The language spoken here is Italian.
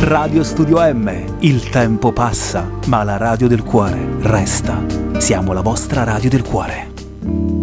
Radio Studio M. Il tempo passa, ma la radio del cuore resta. Siamo la vostra radio del cuore.